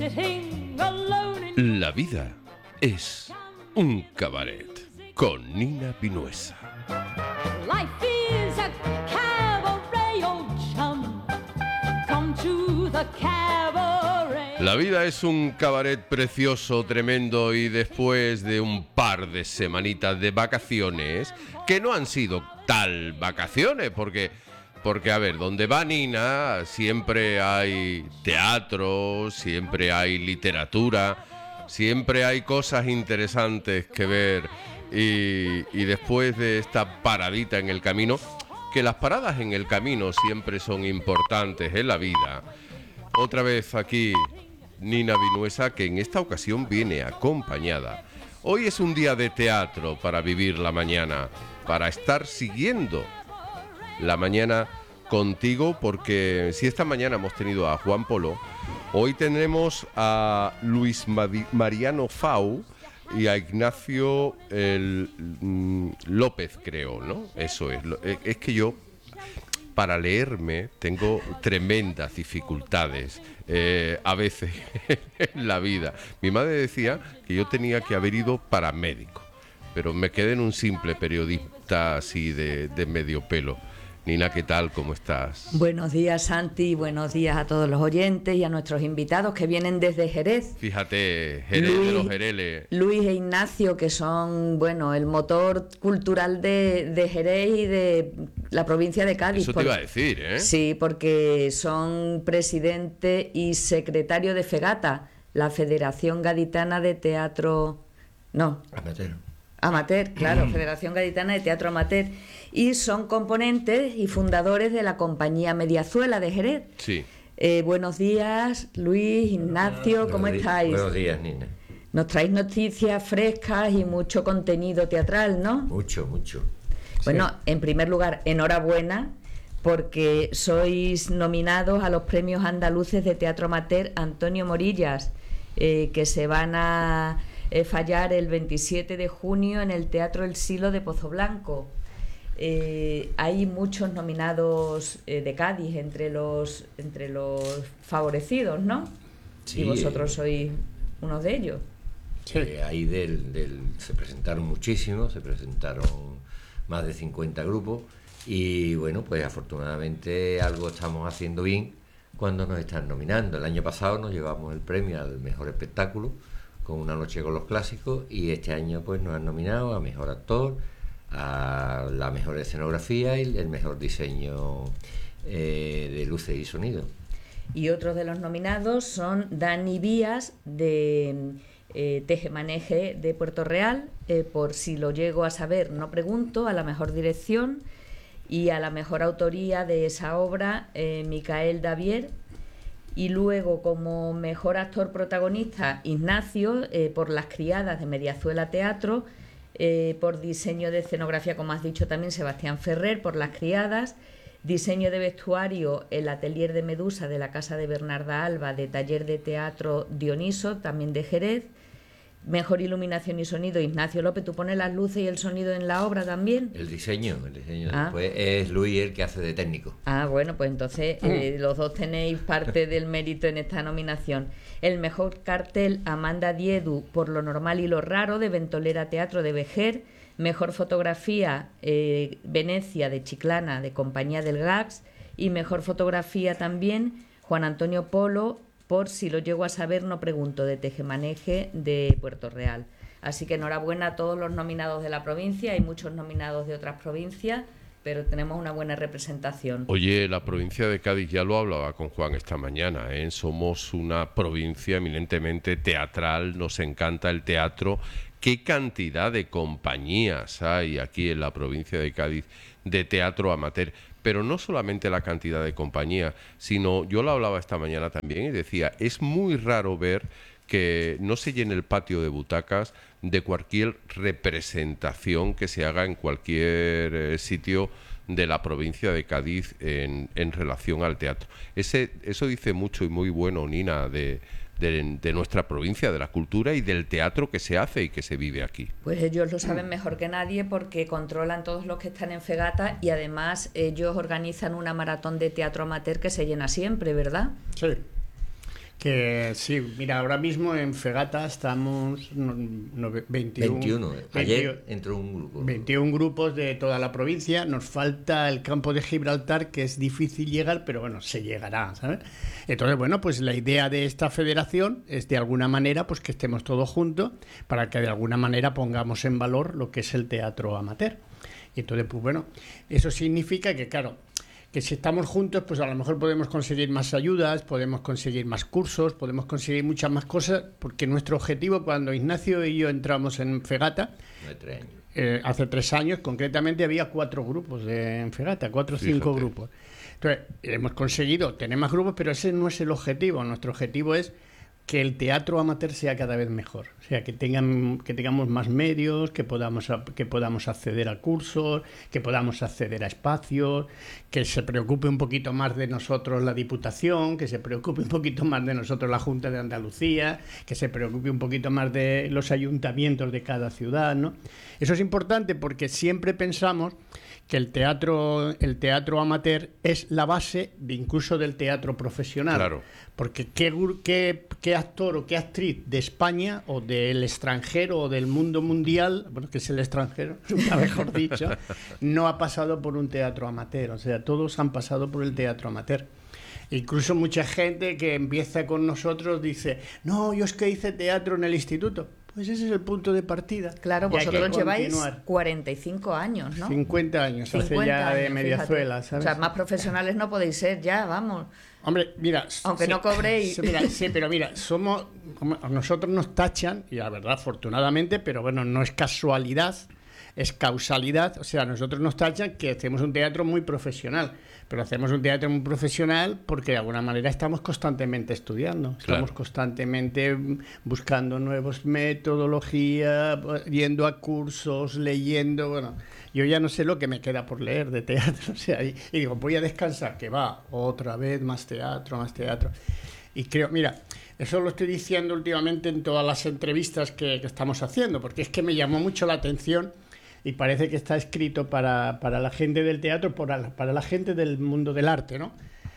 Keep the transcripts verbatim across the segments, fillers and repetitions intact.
La vida es un cabaret con Nina Pinuesa. Life is a cabaret, old chum. Come to the cabaret. La vida es un cabaret precioso, tremendo, y después de un par de semanitas de vacaciones, que no han sido tal vacaciones, porque... Porque, a ver, donde va Nina siempre hay teatro, siempre hay literatura, siempre hay cosas interesantes que ver. Y, y después de esta paradita en el camino, que las paradas en el camino siempre son importantes en la vida. Otra vez aquí Nina Pinuesa, que en esta ocasión viene acompañada. Hoy es un día de teatro para vivir la mañana, para estar siguiendo la mañana contigo, porque si esta mañana hemos tenido a Juan Polo, hoy tendremos a Luis Mariano Fau y a Ignacio el, mm, López, creo, ¿no? Eso es. Es que yo, para leerme, tengo tremendas dificultades eh, a veces en la vida. Mi madre decía que yo tenía que haber ido para médico, pero me quedé en un simple periodista así de, de medio pelo. Nina, ¿qué tal? ¿Cómo estás? Buenos días, Santi, buenos días a todos los oyentes y a nuestros invitados que vienen desde Jerez. Fíjate, Jerez Luis, de los Jereles. Luis e Ignacio, que son, bueno, el motor cultural de, de Jerez y de la provincia de Cádiz. Eso te iba a decir, ¿eh? Sí, porque son presidente y secretario de FEGATA, la Federación Gaditana de Teatro... No. Amateur. Amateur, claro, Federación Gaditana de Teatro Amateur. Y son componentes y fundadores de la compañía Mediazuela de Jerez. Sí. Eh, buenos días, Luis, Ignacio, ¿cómo buenos estáis? Buenos días, Nina. Nos traéis noticias frescas y mucho contenido teatral, ¿no? Mucho, mucho. Bueno, sí. En primer lugar, enhorabuena, porque sois nominados a los premios andaluces de Teatro Amateur Antonio Morillas, eh, que se van a eh, fallar el veintisiete de junio en el Teatro El Silo de Pozoblanco. Eh, hay muchos nominados eh, de Cádiz entre los entre los favorecidos, ¿no? Sí, y vosotros sois uno de ellos. Sí, ahí del, del, se presentaron muchísimos, se presentaron más de cincuenta grupos y bueno, pues afortunadamente algo estamos haciendo bien cuando nos están nominando. El año pasado nos llevamos el premio al mejor espectáculo con Una noche con los clásicos y este año pues nos han nominado a mejor actor, a la mejor escenografía y el mejor diseño eh, de luces y sonido. Y otros de los nominados son Dani Vías de eh, Tejemaneje de Puerto Real, eh, por Si lo llego a saber no pregunto, a la mejor dirección, y a la mejor autoría de esa obra eh, Micael Davier. Y luego como mejor actor protagonista Ignacio eh, por Las criadas de Mediazuela Teatro. Eh, por diseño de escenografía, como has dicho también, Sebastián Ferrer, por Las criadas, diseño de vestuario, el Atelier de Medusa de la Casa de Bernarda Alba, de Taller de Teatro Dioniso, también de Jerez, mejor iluminación y sonido, Ignacio López. ¿Tú pones las luces y el sonido en la obra también? El diseño, el diseño. Ah. Después es Luis el que hace de técnico. Ah, bueno, pues entonces eh, los dos tenéis parte del mérito en esta nominación. El mejor cartel, Amanda Diedu, por Lo normal y lo raro, de Ventolera Teatro de Vejer. Mejor fotografía, eh, Venecia, de Chiclana, de Compañía del Gags. Y mejor fotografía también, Juan Antonio Polo, por Si lo llego a saber no pregunto, de Tejemaneje de Puerto Real. Así que enhorabuena a todos los nominados de la provincia. Hay muchos nominados de otras provincias, pero tenemos una buena representación. Oye, la provincia de Cádiz, ya lo hablaba con Juan esta mañana, ¿eh? Somos una provincia eminentemente teatral, nos encanta el teatro. ¿Qué cantidad de compañías hay aquí en la provincia de Cádiz de teatro amateur? Pero no solamente la cantidad de compañías, sino, yo lo hablaba esta mañana también y decía, es muy raro ver que no se llene el patio de butacas de cualquier representación que se haga en cualquier eh, sitio de la provincia de Cádiz en, en relación al teatro. Ese, eso dice mucho y muy bueno, Nina, de, de, de nuestra provincia, de la cultura y del teatro que se hace y que se vive aquí. Pues ellos lo saben mejor que nadie porque controlan todos los que están en FEGATA y además ellos organizan una maratón de teatro amateur que se llena siempre, ¿verdad? Sí. Que sí, mira, ahora mismo en Fegata estamos no, no, veintiuno, veintiuno. Ayer veintiuno, entró un grupo. veintiún grupos de toda la provincia. Nos falta el campo de Gibraltar, que es difícil llegar, pero bueno, se llegará, ¿sabes? Entonces, bueno, pues la idea de esta federación es de alguna manera pues que estemos todos juntos para que de alguna manera pongamos en valor lo que es el teatro amateur. Y entonces, pues bueno, eso significa que, claro, que si estamos juntos, pues a lo mejor podemos conseguir más ayudas, podemos conseguir más cursos, podemos conseguir muchas más cosas, porque nuestro objetivo, cuando Ignacio y yo entramos en Fegata, No, tres años. eh, hace tres años, concretamente había cuatro grupos de, en Fegata, cuatro o cinco Fíjate. grupos. Entonces, hemos conseguido tener más grupos, pero ese no es el objetivo. Nuestro objetivo es que el teatro amateur sea cada vez mejor, o sea, que tengan que tengamos más medios, que podamos que podamos acceder a cursos, que podamos acceder a espacios, que se preocupe un poquito más de nosotros la Diputación, que se preocupe un poquito más de nosotros la Junta de Andalucía, que se preocupe un poquito más de los ayuntamientos de cada ciudad, ¿no? Eso es importante porque siempre pensamos que el teatro el teatro amateur es la base de incluso del teatro profesional. Claro. Porque ¿qué, qué, qué actor o qué actriz de España o del extranjero o del mundo mundial, bueno, que es el extranjero, nunca mejor dicho, no ha pasado por un teatro amateur? O sea, todos han pasado por el teatro amateur. Incluso mucha gente que empieza con nosotros dice, no, yo es que hice teatro en el instituto. Pues ese es el punto de partida. Claro, Y hay que vosotros lleváis continuar. cuarenta y cinco años, ¿no? cincuenta años hace cincuenta ya de años, Mediazuela, fíjate. ¿sabes? O sea, más profesionales no podéis ser ya, vamos. Hombre, mira, Aunque no cobréis. Sí, mira, sí, pero mira, somos, como a nosotros nos tachan, y la verdad, afortunadamente, pero bueno, no es casualidad, es causalidad. O sea, nosotros nos tachan que hacemos un teatro muy profesional, pero hacemos un teatro muy profesional porque de alguna manera estamos constantemente estudiando, estamos Claro. constantemente buscando nuevas metodologías, yendo a cursos, leyendo, bueno, yo ya no sé lo que me queda por leer de teatro, o sea, y, y digo, voy a descansar, que va, otra vez más teatro, más teatro. Y creo, mira, eso lo estoy diciendo últimamente en todas las entrevistas que, que estamos haciendo, porque es que me llamó mucho la atención y parece que está escrito para, para la gente del teatro, para la, para la gente del mundo del arte, ¿no?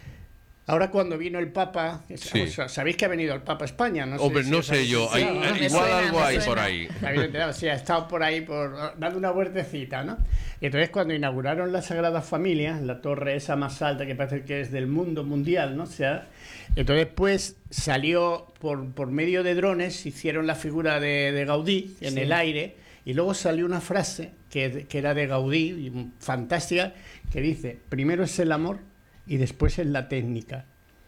Ahora cuando vino el Papa, Sí. o sea, sabéis que ha venido el Papa a España, no Hombre, sé, no si os sé yo, hay- habéis enterado, me igual suena, algo me hay suena. por ahí. ¿no? Habéis enterado, sí, ha estado por ahí por, dando una vueltecita, ¿no? Y entonces cuando inauguraron la Sagrada Familia, la torre esa más alta que parece que es del mundo mundial, ¿no? O sea, entonces pues salió por, por medio de drones, hicieron la figura de, de Gaudí en Sí. el aire, y luego salió una frase que, que era de Gaudí, y fantástica, que dice, primero es el amor y después es la técnica.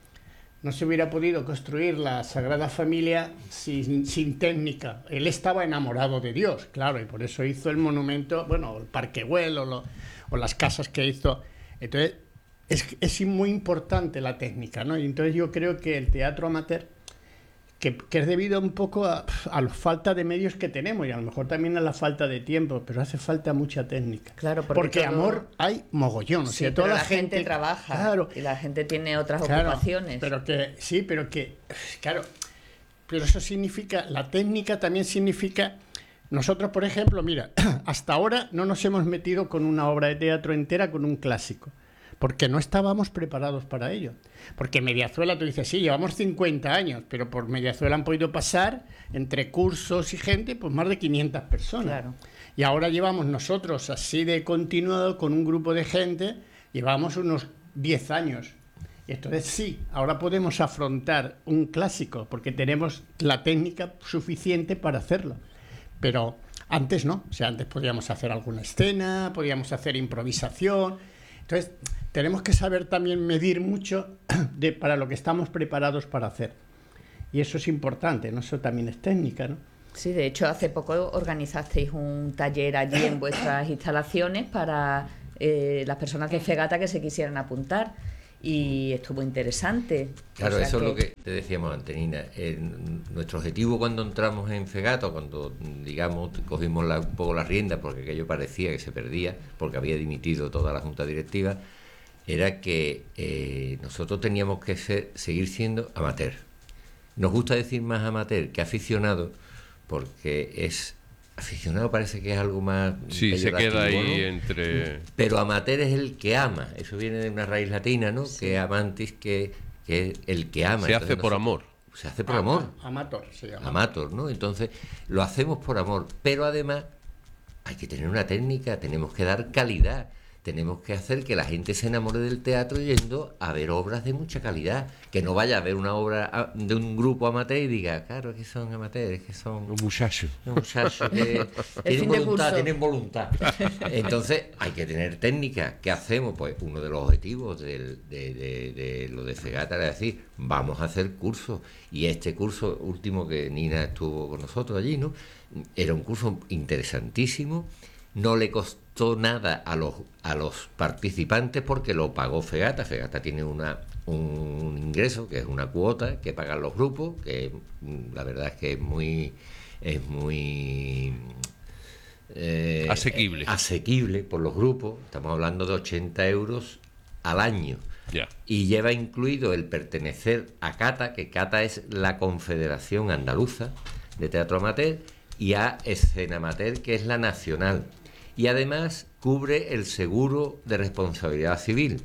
No se hubiera podido construir la Sagrada Familia sin, sin técnica. Él estaba enamorado de Dios, claro, y por eso hizo el monumento, bueno, el Parque Güell o, lo- o las casas que hizo. Entonces, es, es muy importante la técnica, ¿no? Y entonces yo creo que el teatro amateur, que, que es debido un poco a, a la falta de medios que tenemos y a lo mejor también a la falta de tiempo, pero hace falta mucha técnica. Claro, porque porque todo- amor hay mogollón. O Sí, sea, pero toda la gente, trabaja Claro, y la gente tiene otras Claro, ocupaciones. pero que sí, pero que claro, pero eso significa, la técnica también significa, nosotros por ejemplo, mira, hasta ahora no nos hemos metido con una obra de teatro entera, con un clásico, porque no estábamos preparados para ello. Porque Mediazuela, tú dices, sí, llevamos cincuenta años, pero por Mediazuela han podido pasar, entre cursos y gente, pues más de quinientas personas. Claro. Y ahora llevamos nosotros, así de continuado, con un grupo de gente, llevamos unos diez años. Y entonces sí, ahora podemos afrontar un clásico, porque tenemos la técnica suficiente para hacerlo. Pero antes no, o sea, antes podíamos hacer alguna escena, podíamos hacer improvisación. Entonces, tenemos que saber también medir mucho de, para lo que estamos preparados para hacer. Y eso es importante, ¿no? Eso también es técnica, ¿no? Sí, de hecho, hace poco organizasteis un taller allí en vuestras instalaciones para eh, las personas de Fegata que se quisieran apuntar y estuvo interesante. Claro, O sea eso es lo que te decíamos antes, Nina. Eh, nuestro objetivo cuando entramos en Fegata, cuando, digamos, cogimos la- un poco la rienda, porque aquello parecía que se perdía, porque había dimitido toda la junta directiva, era que eh, nosotros teníamos que ser, seguir siendo amateur. Nos gusta decir más amateur que aficionado, porque es aficionado parece que es algo más Sí, se peyorativo, queda ahí ¿no? entre... Pero amateur es el que ama, eso viene de una raíz latina, ¿no? Que amantis, que, que es el que ama. Se Entonces hace por nosotros- amor. se hace por amor. Amator se llama. Amator, ¿no? Entonces, lo hacemos por amor, pero además hay que tener una técnica, tenemos que dar calidad, tenemos que hacer que la gente se enamore del teatro yendo a ver obras de mucha calidad, que no vaya a ver una obra de un grupo amateur y diga, claro, es que son amateurs, es que son Un muchacho. un muchacho que tienen fin de voluntad, curso. tienen voluntad. Entonces, hay que tener técnica. ¿Qué hacemos? Pues uno de los objetivos del- de, de- de lo de Fegata era decir, vamos a hacer cursos. Y este curso último que Nina estuvo con nosotros allí, ¿no? Era un curso interesantísimo. No le costó nada a los a los participantes porque lo pagó Fegata. Fegata tiene una un ingreso que es una cuota que pagan los grupos, que mm, la verdad es que es muy es muy eh, Asequible. eh, asequible por los grupos. Estamos hablando de ochenta euros al año. Ya. Y lleva incluido el pertenecer a CATA, que CATA es la Confederación Andaluza de Teatro Amateur, y a Escena Amateur, que es la nacional. Y además cubre el seguro de responsabilidad civil.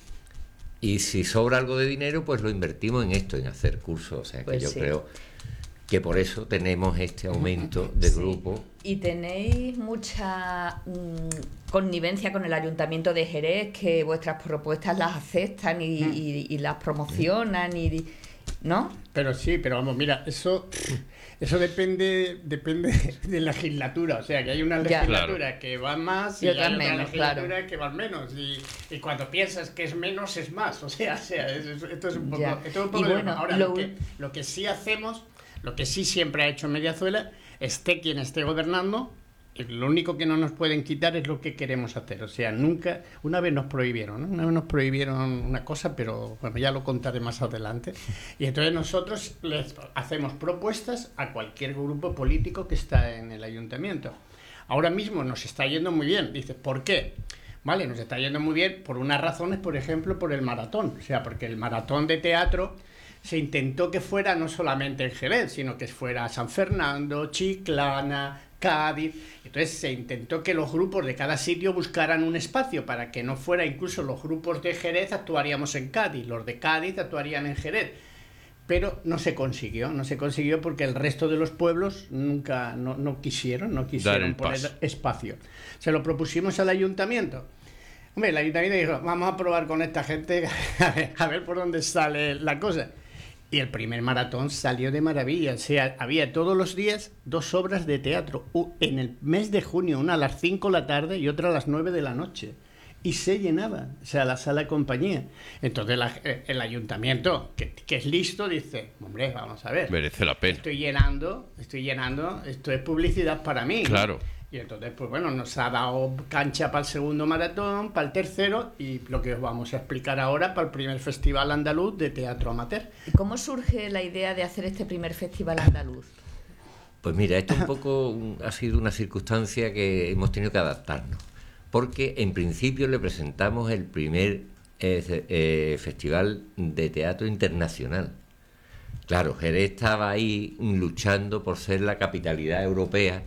Y si sobra algo de dinero, pues lo invertimos en esto, en hacer cursos. O sea, que Pues yo sí. creo que por eso tenemos este aumento de Sí. grupo. Y tenéis mucha mm, connivencia con el Ayuntamiento de Jerez, que vuestras propuestas las aceptan y, y- y las promocionan, y, ¿no? Pero sí, pero vamos, mira, eso eso depende depende de la legislatura. O sea, que hay una Ya. legislatura que va más y, Y otras hay otra menos, legislatura claro. que va menos. Y, y cuando piensas que es menos, es más. O sea, o sea es- es- esto es un poco... Ya. Esto es un poco Y de- bueno, ahora, lo lo, que, ul- lo que sí hacemos, lo que sí siempre ha hecho Mediazuela, esté quien esté gobernando, y lo único que no nos pueden quitar es lo que queremos hacer. O sea, nunca... Una vez nos prohibieron, ¿no? Una vez nos prohibieron una cosa, pero bueno, ya lo contaré más adelante. Y entonces nosotros les hacemos propuestas a cualquier grupo político que está en el ayuntamiento. Ahora mismo nos está yendo muy bien. Dice, ¿por qué? Vale, nos está yendo muy bien por unas razones, por ejemplo, por el maratón. O sea, porque el maratón de teatro se intentó que fuera no solamente en Jerez, sino que fuera San Fernando, Chiclana, Cádiz. Entonces se intentó que los grupos de cada sitio buscaran un espacio para que no fuera incluso los grupos de Jerez actuaríamos en Cádiz, los de Cádiz actuarían en Jerez. Pero no se consiguió, no se consiguió porque el resto de los pueblos nunca, no, no quisieron, no Dar quisieron el poner paso. espacio. Se lo propusimos al ayuntamiento. Hombre, el ayuntamiento dijo, vamos a probar con esta gente a ver, a ver por dónde sale la cosa. Y el primer maratón salió de maravilla. O sea, había todos los días dos obras de teatro. U- En el mes de junio, una a las cinco de la tarde y otra a las nueve de la noche. Y se llenaba, o sea, la sala de compañía. Entonces la- eh, el ayuntamiento, que, que es listo, dice, hombre, vamos a ver. Merece la pena. Estoy llenando, estoy llenando, esto es publicidad para mí, ¿no? Claro. Y entonces, pues bueno, nos ha dado cancha para el segundo maratón, para el tercero y lo que os vamos a explicar ahora para el primer festival andaluz de teatro amateur. ¿Y cómo surge la idea de hacer este primer festival andaluz? Pues mira, esto un poco un- ha sido una circunstancia que hemos tenido que adaptarnos, porque en principio le presentamos el primer eh, ce- eh, festival de teatro internacional. Claro, Jerez estaba ahí luchando por ser la capitalidad europea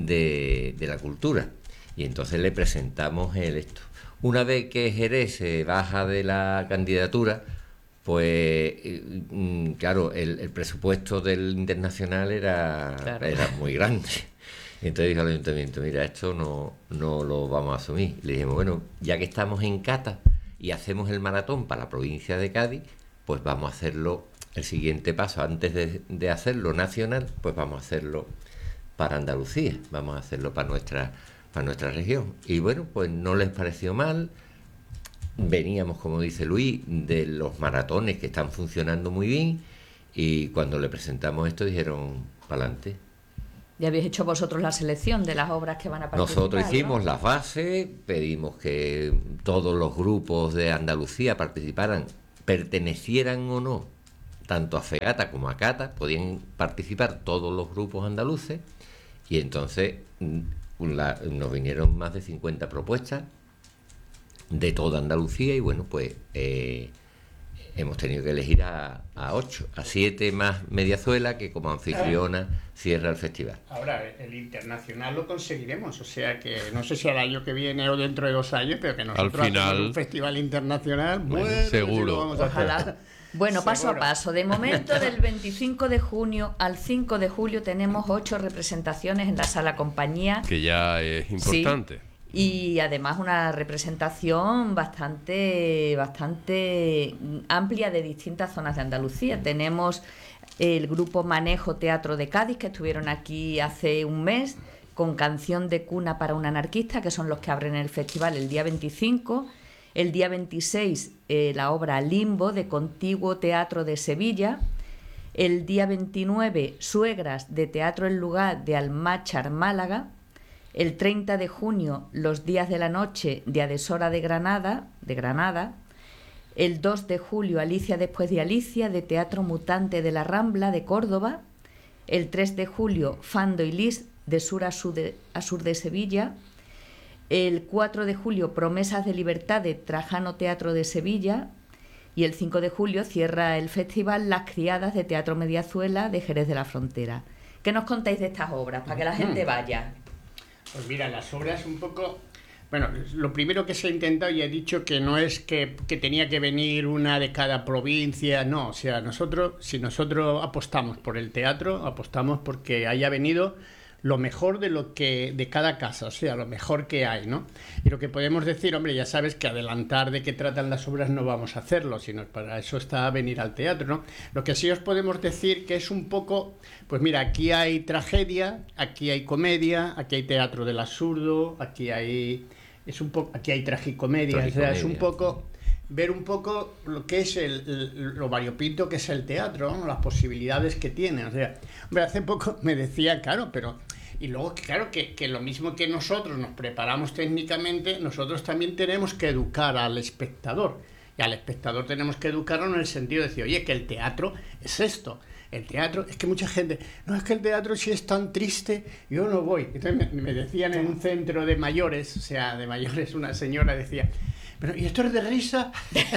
de, de la cultura, y entonces le presentamos el esto. Una vez que Jerez se baja de la candidatura, pues eh, mm, claro, el, el presupuesto del internacional era, Claro. era muy grande. Entonces dijo al ayuntamiento, mira, esto no, no lo vamos a asumir. Le dijimos, bueno, ya que estamos en Cata y hacemos el maratón para la provincia de Cádiz, pues vamos a hacerlo, el siguiente paso, antes de, de hacerlo nacional, pues vamos a hacerlo para Andalucía, vamos a hacerlo para nuestra, para nuestra región. Y bueno, pues no les pareció mal. Veníamos, como dice Luis, de los maratones que están funcionando muy bien, y cuando le presentamos esto dijeron, pa'lante. Ya habéis hecho vosotros la selección de las obras que van a participar. Nosotros hicimos ¿no? las bases, pedimos que todos los grupos de Andalucía participaran, pertenecieran o no, tanto a Fegata como a Cata, podían participar todos los grupos andaluces, y entonces mm, la- nos vinieron más de cincuenta propuestas de toda Andalucía, y bueno, pues eh, hemos tenido que elegir a, a ocho, a siete más Mediazuela, que como anfitriona cierra el festival. Ahora, el internacional lo conseguiremos, o sea que no sé si al año que viene o dentro de dos años, pero que nosotros Al final- hacemos un festival internacional, Bueno, bueno, sí seguro. lo vamos a hacer. Ojalá. Bueno, paso Seguro. a paso. De momento, del veinticinco de junio al cinco de julio tenemos ocho representaciones en la Sala Compañía. Que ya es importante. Sí, y además una representación bastante, bastante amplia de distintas zonas de Andalucía. Tenemos el grupo Manejo Teatro de Cádiz, que estuvieron aquí hace un mes, con Canción de Cuna para un Anarquista, que son los que abren el festival el día veinticinco. El día veintiséis, eh, la obra Limbo, de Contiguo Teatro de Sevilla. El día veintinueve, Suegras, de Teatro El Lugar, de Almáchar, Málaga. El treinta de junio, Los Días de la Noche, de Adesora de Granada, de Granada. El dos de julio, Alicia después de Alicia, de Teatro Mutante de la Rambla, de Córdoba. El tres de julio, Fando y Lis, de sur a sur de, a sur de Sevilla. El cuatro de julio, Promesas de Libertad, de Trajano Teatro de Sevilla. Y el cinco de julio cierra el festival Las Criadas, de Teatro Mediazuela, de Jerez de la Frontera. ¿Qué nos contáis de estas obras, para que la gente vaya? Pues mira, las obras un poco... Bueno, lo primero que se ha intentado, y he dicho que no es que, que tenía que venir una de cada provincia, no, o sea, nosotros, si nosotros apostamos por el teatro, apostamos porque haya venido lo mejor de lo que de cada casa, o sea, lo mejor que hay, ¿no? Y lo que podemos decir, hombre, ya sabes que adelantar de qué tratan las obras no vamos a hacerlo, sino para eso está venir al teatro, ¿no? Lo que sí os podemos decir que es un poco, pues mira, aquí hay tragedia, aquí hay comedia, aquí hay teatro del absurdo, aquí hay es un poco aquí hay tragicomedia, tragicomedia, o sea, es un poco ver un poco lo que es el, el lo variopinto que es el teatro, ¿no? Las posibilidades que tiene, o sea, hombre, hace poco me decía, claro, pero y luego, claro, que, que lo mismo que nosotros nos preparamos técnicamente, nosotros también tenemos que educar al espectador. Y al espectador tenemos que educarlo en el sentido de decir, oye, que el teatro es esto. El teatro, es que mucha gente, no, es que el teatro si es tan triste, yo no voy. Entonces me, me decían en un centro de mayores, o sea, de mayores, una señora decía, pero ¿y esto es de risa?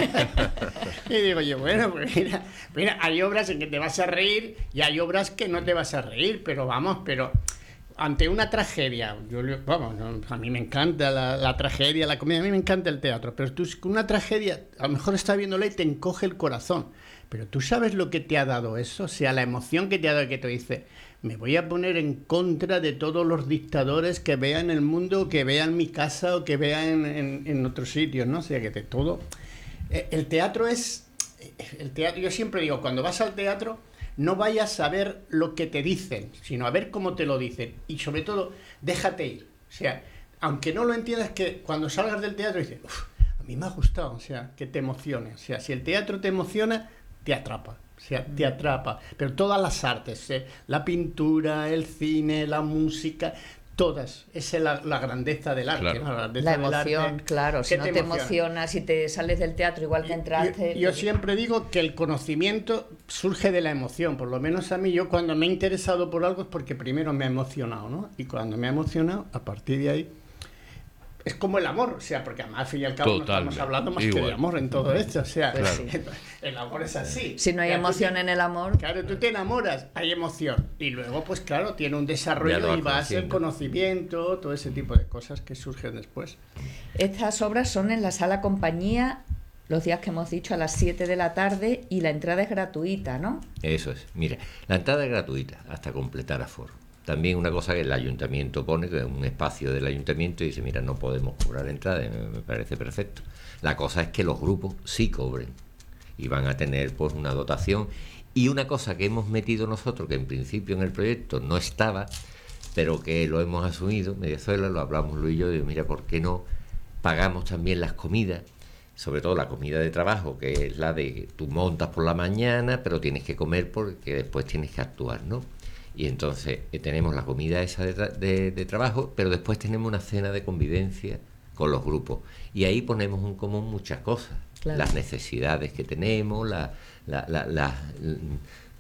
Y digo yo, bueno, pues mira, mira, hay obras en que te vas a reír y hay obras que no te vas a reír, pero vamos, pero... ante una tragedia, yo, vamos, no, a mí me encanta la, la tragedia, la comedia, a mí me encanta el teatro, pero tú con una tragedia, a lo mejor estás viéndola y te encoge el corazón, pero tú sabes lo que te ha dado eso, o sea, la emoción que te ha dado, que te dice, me voy a poner en contra de todos los dictadores que vean el mundo, que vean mi casa o que vean en, en otros sitios, ¿no? O sea, que de todo... El teatro es... El teatro, yo siempre digo, cuando vas al teatro... no vayas a ver lo que te dicen, sino a ver cómo te lo dicen. Y sobre todo, déjate ir. O sea, aunque no lo entiendas, que cuando salgas del teatro dices, uff, a mí me ha gustado, o sea, que te emocione. O sea, si el teatro te emociona, te atrapa. O sea, te atrapa. Pero todas las artes, ¿eh? La pintura, el cine, la música... todas, esa es la, la grandeza del arte, claro. ¿no? La, grandeza La del emoción, arte, claro, si no te, emociona. emocionas, si te sales del teatro igual que entraste... Yo, yo siempre digo que el conocimiento surge de la emoción, por lo menos a mí, yo cuando me he interesado por algo es porque primero me ha emocionado, ¿no? Y cuando me ha emocionado, a partir de ahí... es como el amor, o sea, porque además al fin y al cabo Totalmente. no estamos hablando más Igual. que de amor en todo esto, o sea, Pues sí. El amor es así. Si no hay O sea, tú emoción te- en el amor... Claro, tú te enamoras, hay emoción. Y luego, pues claro, tiene un Ya lo desarrollo vas y va a ser conociendo. conocimiento, todo ese tipo de cosas que surgen después. Estas obras son en la Sala Compañía, los días que hemos dicho, a las siete de la tarde, y la entrada es gratuita, ¿no? Eso es. Mira, la entrada es gratuita hasta completar aforo. También una cosa que el ayuntamiento pone, que es un espacio del ayuntamiento, y dice, mira, no podemos cobrar entrada, y me, me parece perfecto. La cosa es que los grupos sí cobren y van a tener pues una dotación. Y una cosa que hemos metido nosotros, que en principio en el proyecto no estaba, pero que lo hemos asumido, Mediazuela, lo hablamos Luis y yo, y digo, mira, ¿por qué no pagamos también las comidas? Sobre todo la comida de trabajo, que es la de que tú montas por la mañana, pero tienes que comer porque después tienes que actuar, ¿no? Y entonces eh, tenemos la comida esa de, tra- de, de trabajo, pero después tenemos una cena de convivencia con los grupos. Y ahí ponemos en común muchas cosas. Claro. Las necesidades que tenemos, la, la, la, la-